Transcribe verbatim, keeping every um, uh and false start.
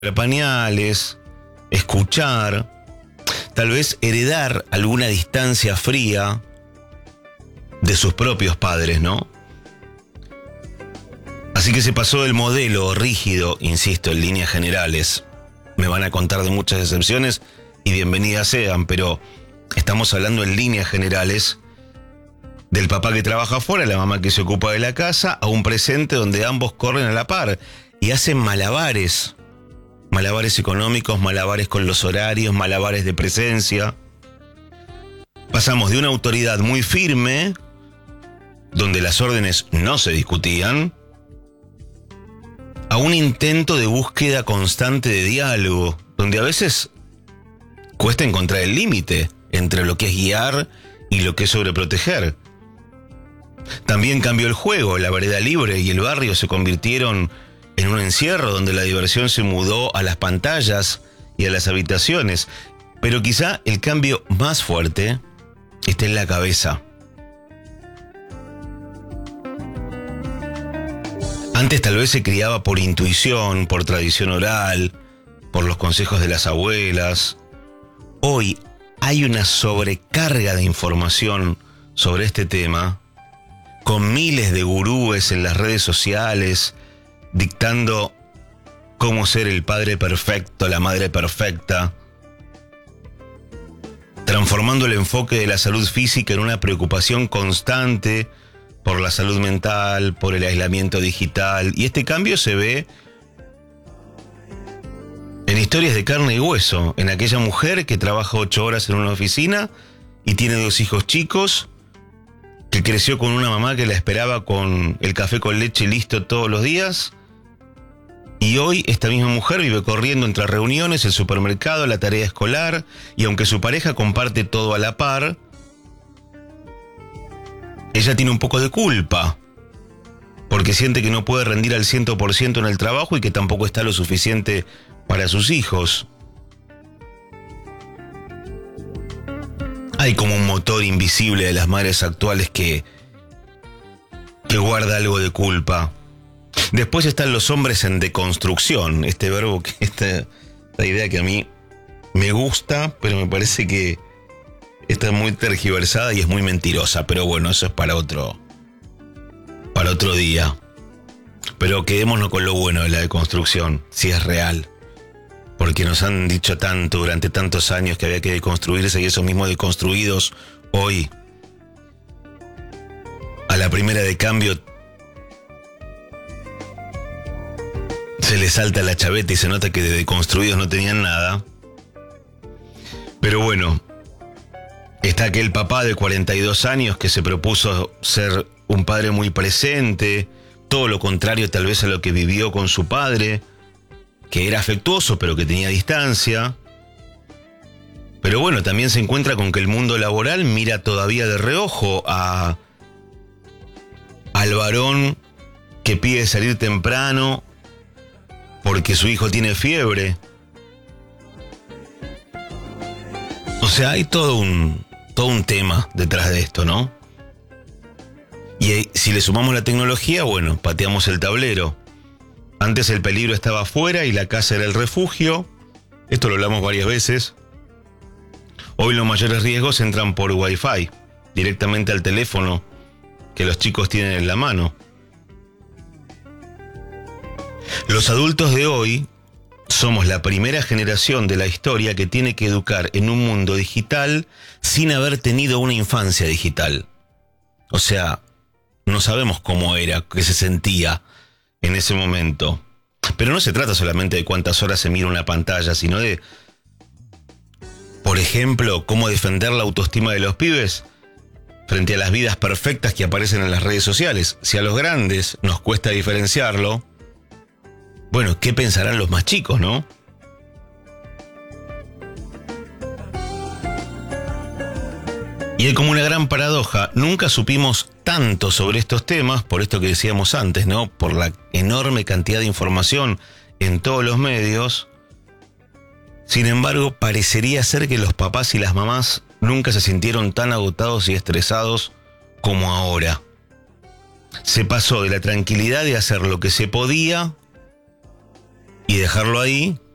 pañales, escuchar, tal vez heredar alguna distancia fría de sus propios padres, ¿no? Así que se pasó del modelo rígido, insisto, en líneas generales. Me van a contar de muchas excepciones y bienvenidas sean, pero estamos hablando en líneas generales del papá que trabaja afuera, la mamá que se ocupa de la casa, a un presente donde ambos corren a la par y hacen malabares. Malabares económicos, malabares con los horarios, malabares de presencia. Pasamos de una autoridad muy firme, donde las órdenes no se discutían, a un intento de búsqueda constante de diálogo, donde a veces cuesta encontrar el límite entre lo que es guiar y lo que es sobreproteger. También cambió el juego, la vereda libre y el barrio se convirtieron en un encierro donde la diversión se mudó a las pantallas y a las habitaciones. Pero quizá el cambio más fuerte está en la cabeza. Antes tal vez se criaba por intuición, por tradición oral, por los consejos de las abuelas. Hoy hay una sobrecarga de información sobre este tema, con miles de gurúes en las redes sociales, dictando cómo ser el padre perfecto, la madre perfecta, transformando el enfoque de la salud física en una preocupación constante por la salud mental, por el aislamiento digital. Y este cambio se ve en historias de carne y hueso, en aquella mujer que trabaja ocho horas en una oficina y tiene dos hijos chicos, que creció con una mamá que la esperaba con el café con leche listo todos los días. Y hoy esta misma mujer vive corriendo entre reuniones, el supermercado, la tarea escolar, y aunque su pareja comparte todo a la par, ella tiene un poco de culpa, porque siente que no puede rendir al cien por ciento en el trabajo y que tampoco está lo suficiente para sus hijos. Hay como un motor invisible de las madres actuales que, que guarda algo de culpa. Después están los hombres en deconstrucción, este verbo, que esta, esta idea que a mí me gusta, pero me parece que está muy tergiversada y es muy mentirosa. Pero bueno, eso es para otro, para otro día. Pero quedémonos con lo bueno de la deconstrucción, si es real. Porque nos han dicho tanto durante tantos años que había que deconstruirse, y esos mismos deconstruidos hoy, a la primera de cambio, se les salta la chaveta y se nota que de deconstruidos no tenían nada. Pero bueno, está aquel papá de cuarenta y dos años que se propuso ser un padre muy presente, todo lo contrario tal vez a lo que vivió con su padre, que era afectuoso pero que tenía distancia. Pero bueno, también se encuentra con que el mundo laboral mira todavía de reojo a al varón que pide salir temprano porque su hijo tiene fiebre. O sea, hay todo un, todo un tema detrás de esto, ¿no? Y si le sumamos la tecnología, bueno, pateamos el tablero. Antes el peligro estaba afuera y la casa era el refugio. Esto lo hablamos varias veces. Hoy los mayores riesgos entran por Wi-Fi, directamente al teléfono que los chicos tienen en la mano. Los adultos de hoy somos la primera generación de la historia que tiene que educar en un mundo digital sin haber tenido una infancia digital. O sea, no sabemos cómo era, qué se sentía en ese momento. Pero no se trata solamente de cuántas horas se mira una pantalla, sino de, por ejemplo, cómo defender la autoestima de los pibes frente a las vidas perfectas que aparecen en las redes sociales. Si a los grandes nos cuesta diferenciarlo, bueno, ¿qué pensarán los más chicos, no? Y hay como una gran paradoja, nunca supimos tanto sobre estos temas, por esto que decíamos antes, ¿no? Por la enorme cantidad de información en todos los medios. Sin embargo, parecería ser que los papás y las mamás nunca se sintieron tan agotados y estresados como ahora. Se pasó de la tranquilidad de hacer lo que se podía y dejarlo ahí,